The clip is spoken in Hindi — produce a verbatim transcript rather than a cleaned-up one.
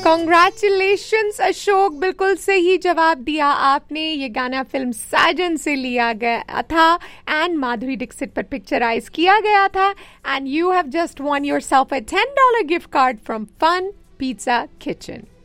कॉन्ग्रेचुलेशंस अशोक, बिल्कुल सही जवाब दिया आपने। ये गाना फिल्म साजन से लिया गया था एंड माधुरी दीक्षित पर पिक्चराइज किया गया था। And you have just one yourself a ten dollar gift card from fun pizza kitchen.